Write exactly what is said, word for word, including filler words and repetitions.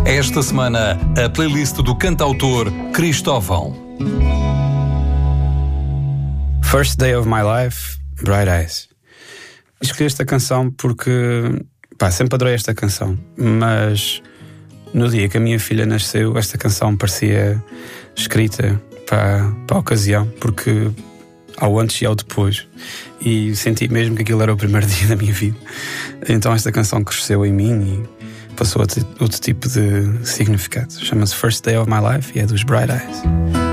Esta semana, a playlist do cantautor Cristóvão. First Day of My Life, Bright Eyes. Escolhi esta canção porque, pá, sempre adorei esta canção, mas no dia que a minha filha nasceu, esta canção parecia escrita para, para a ocasião, porque ao antes e ao depois, e senti mesmo que aquilo era o primeiro dia da minha vida. Então esta canção cresceu em mim e passou a ter outro tipo de significado. Chama-se First Day of My Life e é dos Bright Eyes.